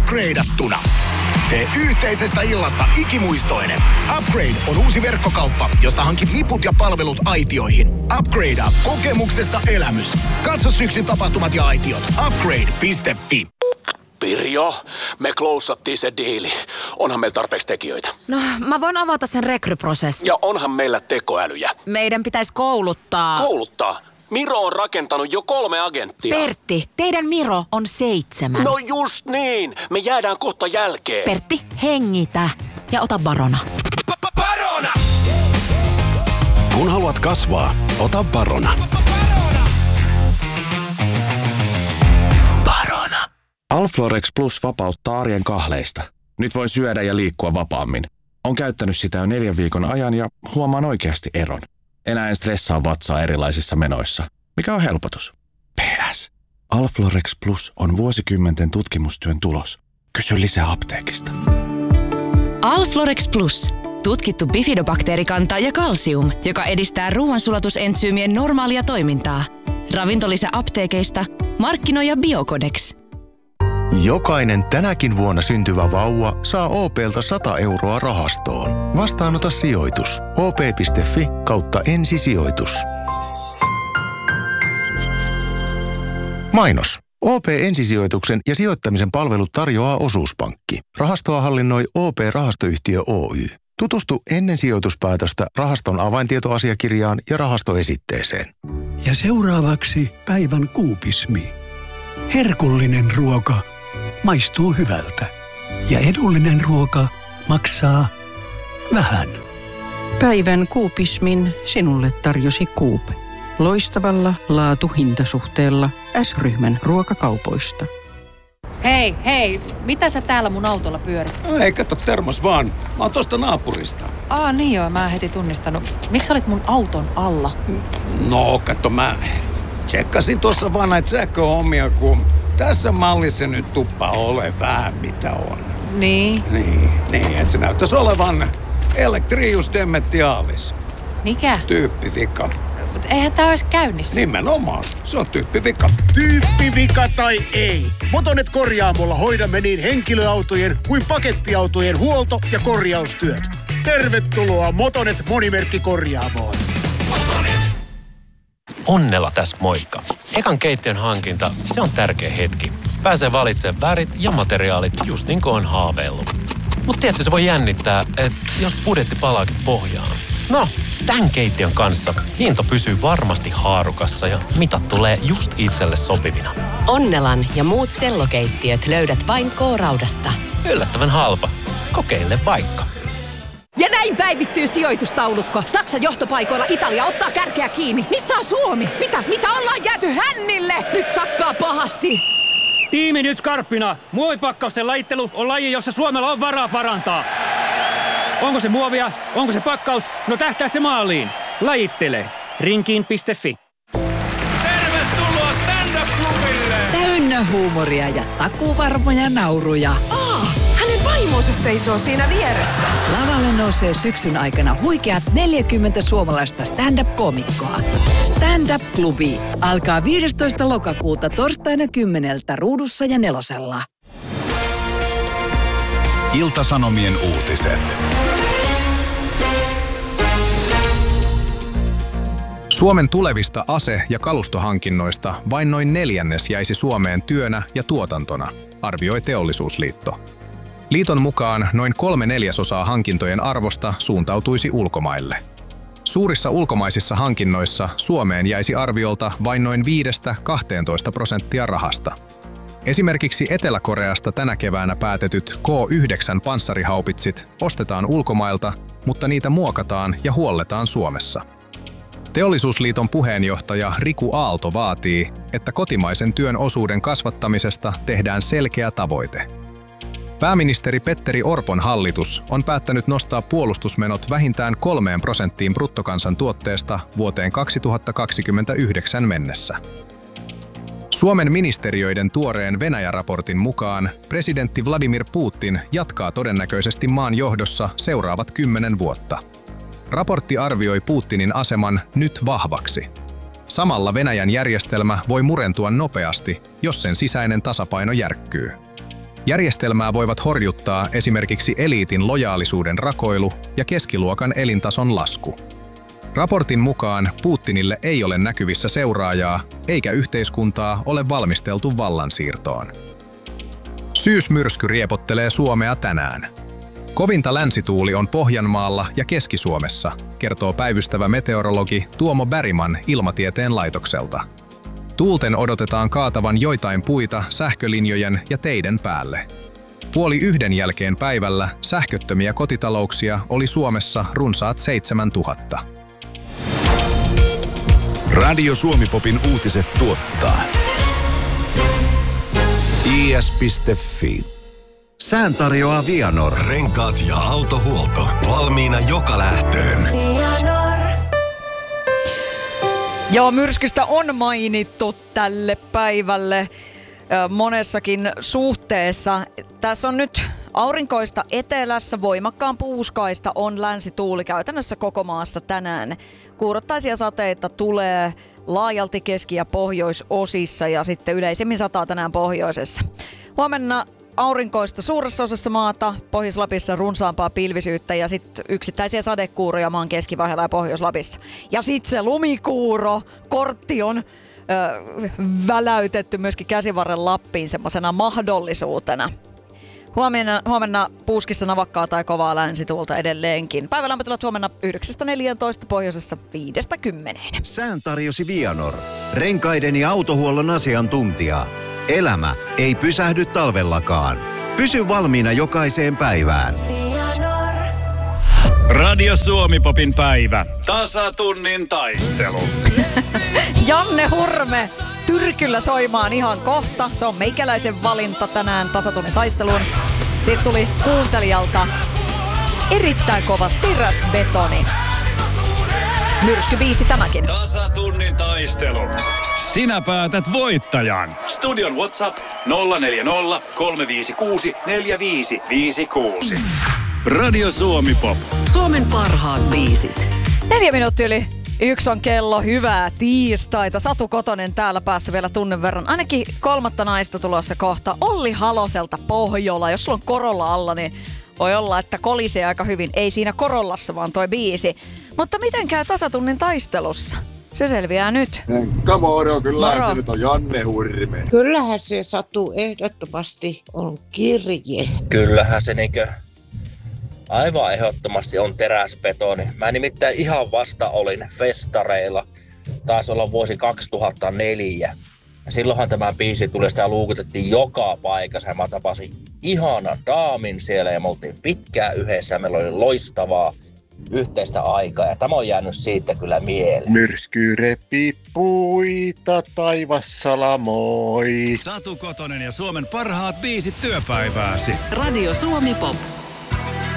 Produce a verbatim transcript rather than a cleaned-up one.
upgradeattuna. Tee yhteisestä illasta ikimuistoinen. Upgrade on uusi verkkokauppa, josta hankit liput ja palvelut aitioihin. Upgradea kokemuksesta elämys. Katso syksyn tapahtumat ja aitiot. Upgrade piste fi. Pirjo, me klousattiin se diili. Onhan meillä tarpeeksi tekijöitä. No, mä voin avata sen rekryprosessin. Ja onhan meillä tekoälyjä. Meidän pitäisi kouluttaa. Kouluttaa? Miro on rakentanut jo kolme agenttia. Pertti, teidän Miro on seitsemän. No just niin. Me jäädään kohta jälkeen. Pertti, hengitä ja ota Barona. Barona! Kun haluat kasvaa, ota Barona. Barona. Alflorex Plus vapauttaa arjen kahleista. Nyt voi syödä ja liikkua vapaammin. On käyttänyt sitä jo neljän viikon ajan ja huomaan oikeasti eron. Enää en stressaa vatsaa erilaisissa menoissa, mikä on helpotus. P S. Alflorex Plus on vuosikymmenten tutkimustyön tulos. Kysy lisää apteekista. Alflorex Plus. Tutkittu bifidobakteerikanta ja kalsium, joka edistää ruoansulatusentsyymien normaalia toimintaa. Ravintolisä apteekeista, markkinoija Biocodex. Jokainen tänäkin vuonna syntyvä vauva saa O P:ltä sata euroa rahastoon. Vastaanota sijoitus. O P piste fi kautta ensisijoitus. Mainos. O P-ensisijoituksen ja sijoittamisen palvelut tarjoaa Osuuspankki. Rahastoa hallinnoi O P-rahastoyhtiö Oy. Tutustu ennen sijoituspäätöstä rahaston avaintietoasiakirjaan ja rahastoesitteeseen. Ja seuraavaksi päivän kuupismi. Herkullinen ruoka maistuu hyvältä ja edullinen ruoka maksaa vähän. Päivän kuupismin sinulle tarjosi Coop. Loistavalla laatu-hintasuhteella S-ryhmän ruokakaupoista. Hei, hei, mitä sä täällä mun autolla pyörit? No ei, kato, termos vaan. Mä oon tosta naapurista. Aa niin joo, mä en heti tunnistanut. Miksi sä olit mun auton alla? No, kato, mä tsekkasin tuossa vaan näitä sähköhommia, kun tässä mallissa nyt tuppa ole vähän mitä on. Niin? Niin, niin, et se näyttäisi olevan Electrius Dementialis. Mikä? Tyyppivika. Mut eihän tää ois käynnissä. Nimenomaan, se on tyyppivika. Tyyppivika tai ei. Motonet korjaamolla hoidamme niin henkilöautojen kuin pakettiautojen huolto- ja korjaustyöt. Tervetuloa Motonet monimerkkikorjaamoon. Motonet. Onnella tässä moikka. Ekan keittiön hankinta, se on tärkeä hetki. Pääsee valitsemaan värit ja materiaalit just niin kuin on haaveillut. Mut tiedätkö, se voi jännittää, että jos budjetti palaakin pohjaan. No, tämän keittiön kanssa hinta pysyy varmasti haarukassa ja mitat tulee just itselle sopivina. Onnelan ja muut sellokeittiöt löydät vain K-Raudasta. Yllättävän halpa. Kokeile vaikka. Ja näin päivittyy sijoitustaulukko. Saksan johtopaikoilla Italia ottaa kärkeä kiinni. Missä on Suomi? Mitä? Mitä ollaan jääty hännille? Nyt sakkaa pahasti. Tiimi nyt skarppina. Muovipakkausten lajittelu on laji, jossa Suomella on varaa parantaa. Onko se muovia? Onko se pakkaus? No tähtää se maaliin. Lajittele. Rinkiin piste fi. Tervetuloa stand-up-klubille! Täynnä huumoria ja takuvarmoja nauruja. Aa, hänen vaimonsa seisoo siinä vieressä. Lavalle nousee syksyn aikana huikeat neljäkymmentä suomalaista stand-up-koomikkoa. Stand-up-klubi alkaa viidestoista lokakuuta torstaina kymmeneltä Ruudussa ja Nelosella. Ilta-Sanomien uutiset. Suomen tulevista ase- ja kalustohankinnoista vain noin neljännes jäisi Suomeen työnä ja tuotantona, arvioi Teollisuusliitto. Liiton mukaan noin kolme neljäsosaa hankintojen arvosta suuntautuisi ulkomaille. Suurissa ulkomaisissa hankinnoissa Suomeen jäisi arviolta vain noin viidestä kahteentoista prosenttia rahasta. Esimerkiksi Etelä-Koreasta tänä keväänä päätetyt K yhdeksän panssarihaupitsit ostetaan ulkomailta, mutta niitä muokataan ja huolletaan Suomessa. Teollisuusliiton puheenjohtaja Riku Aalto vaatii, että kotimaisen työn osuuden kasvattamisesta tehdään selkeä tavoite. Pääministeri Petteri Orpon hallitus on päättänyt nostaa puolustusmenot vähintään kolmeen prosenttiin bruttokansantuotteesta vuoteen kaksituhattakaksikymmentäyhdeksän mennessä. Suomen ministeriöiden tuoreen Venäjä-raportin mukaan presidentti Vladimir Putin jatkaa todennäköisesti maan johdossa seuraavat kymmenen vuotta. Raportti arvioi Putinin aseman nyt vahvaksi. Samalla Venäjän järjestelmä voi murentua nopeasti, jos sen sisäinen tasapaino järkkyy. Järjestelmää voivat horjuttaa esimerkiksi eliitin lojaalisuuden rakoilu ja keskiluokan elintason lasku. Raportin mukaan Putinille ei ole näkyvissä seuraajaa, eikä yhteiskuntaa ole valmisteltu vallansiirtoon. Syysmyrsky riepottelee Suomea tänään. Kovinta länsituuli on Pohjanmaalla ja Keski-Suomessa, kertoo päivystävä meteorologi Tuomo Bergman Ilmatieteen laitokselta. Tuulten odotetaan kaatavan joitain puita sähkölinjojen ja teiden päälle. Puoli yhden jälkeen päivällä sähköttömiä kotitalouksia oli Suomessa runsaat seitsemäntuhatta. Radio Suomi-popin uutiset tuottaa i s piste f i. Sään tarjoaa Vianor. Renkaat ja autohuolto valmiina joka lähtöön. Joo, myrskystä on mainittu tälle päivälle monessakin suhteessa. Tässä on nyt aurinkoista etelässä, voimakkaan puuskaista on länsituuli käytännössä koko maassa tänään. Kuurottaisia sateita tulee laajalti keski- ja pohjoisosissa ja sitten yleisemmin sataa tänään pohjoisessa. Huomenna aurinkoista suuressa osassa maata, Pohjois-Lapissa runsaampaa pilvisyyttä ja sitten yksittäisiä sadekuuroja maan keskivaiheella ja Pohjois-Lapissa. Ja sitten se lumikuuro, kortti on ö, väläytetty myöskin Käsivarren Lappiin semmoisena mahdollisuutena. Huomenna, huomenna puuskissa navakkaa tai kovaa länsituulta edelleenkin. Päivälämpötilat huomenna yhdeksästä neljääntoista, pohjoisessa viidestä kymmeneen. Sään tarjosi Vianor. Renkaiden ja autohuollon asiantuntija. Elämä ei pysähdy talvellakaan. Pysy valmiina jokaiseen päivään. Radio Suomi-popin päivä. Tasatunnin taistelu. Janne Hurme Tyrkyllä soimaan ihan kohta. Se on meikäläisen valinta tänään tasatunnin taisteluun. Sitten tuli kuuntelijalta erittäin kova teräsbetoni. Myrskybiisi tämäkin. Tasatunnin taistelu. Sinä päätät voittajan. Studion WhatsApp nolla neljä nolla, kolme viisi kuusi, neljä viisi viisi kuusi. Radio Suomi-pop. Suomen parhaat biisit. Neljä minuuttia yli yksi on kello. Hyvää tiistaita. Satu Kotonen täällä päässä vielä tunnin verran. Ainakin kolmatta naista tulossa kohta. Olli Haloselta Pohjola. Jos sulla on Korolla alla, niin voi olla, että kolisee aika hyvin. Ei siinä Korollassa, vaan toi biisi. Mutta miten käy tasatunnin taistelussa? Se selviää nyt. Enkä moro, kyllähän se nyt on Janne Hurme. Kyllähän se Satu ehdottomasti on kirje. Kyllähän se niinkö aivan ehdottomasti on teräsbetoni. Mä nimittäin ihan vasta olin festareilla. Taisi olla vuosi kaksituhattaneljä. Ja silloinhan tämä biisi tuli, sitä luukutettiin joka paikassa. Ja mä tapasin ihanan daamin siellä ja me oltiin pitkään yhdessä. Meillä oli loistavaa yhteistä aikaa ja tämä on jäänyt siitä kyllä mieleen. Myrsky repii puita, taivas salamoi. Satu Kotonen ja Suomen parhaat biisit työpäivääsi. Radio Suomi Pop.